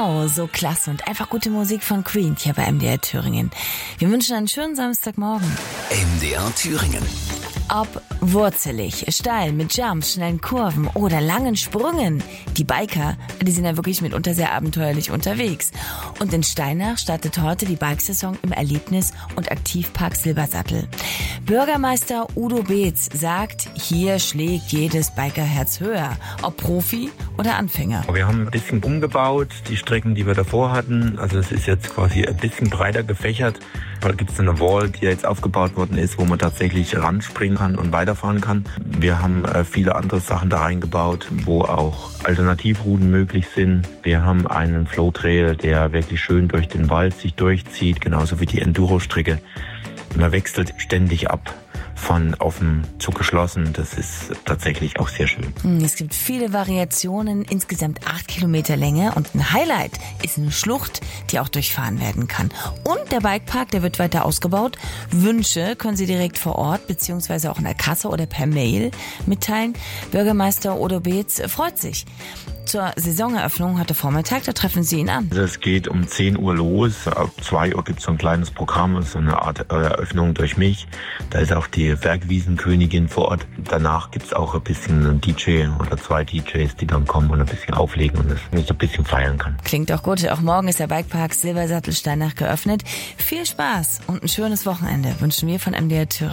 Genau, so klasse und einfach gute Musik von Queen hier bei MDR Thüringen. Wir wünschen einen schönen Samstagmorgen. MDR Thüringen. Ob wurzelig, steil, mit Jumps, schnellen Kurven oder langen Sprüngen. Die Biker, die sind ja wirklich mitunter sehr abenteuerlich unterwegs. Und in Steinach startet heute die Bikesaison im Erlebnis- und Aktivpark Silbersattel. Bürgermeister Udo Beetz sagt, hier schlägt jedes Bikerherz höher, ob Profi oder Anfänger. Wir haben ein bisschen umgebaut, die Strecken, die wir davor hatten. Also es ist jetzt quasi ein bisschen breiter gefächert. Da gibt es eine Wall, die jetzt aufgebaut worden ist, wo man tatsächlich ranspringen kann und weiterfahren kann. Wir haben viele andere Sachen da reingebaut, wo auch Alternativrouten möglich sind. Wir haben einen Flow-Trail, der wirklich schön durch den Wald sich durchzieht, genauso wie die Enduro-Strecke. Man wechselt ständig ab von offen zu geschlossen. Das ist tatsächlich auch sehr schön. Es gibt viele Variationen, insgesamt 8 Kilometer Länge und ein Highlight ist eine Schlucht, die auch durchfahren werden kann. Und der Bikepark, der wird weiter ausgebaut. Wünsche können Sie direkt vor Ort beziehungsweise auch in der Kasse oder per Mail mitteilen. Bürgermeister Udo Beetz freut sich. Zur Saisoneröffnung heute Vormittag, da treffen Sie ihn an. Es geht um 10 Uhr los. Ab 2 Uhr gibt es so ein kleines Programm, so eine Art Eröffnung durch mich. Da ist auch die Bergwiesenkönigin vor Ort. Danach gibt es auch ein bisschen einen DJ oder 2 DJs, die dann kommen und ein bisschen auflegen und das nicht ein bisschen feiern kann. Klingt doch gut. Auch morgen ist der Bikepark Silbersattel Steinach geöffnet. Viel Spaß und ein schönes Wochenende wünschen wir von MDR Thüringen.